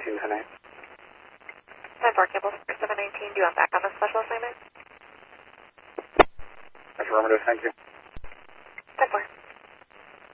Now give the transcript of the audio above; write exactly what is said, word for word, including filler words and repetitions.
nineteen tonight. ten four, Campbell, seven nineteen, do you want back on the special assignment? Affirmative, thank you. ten four.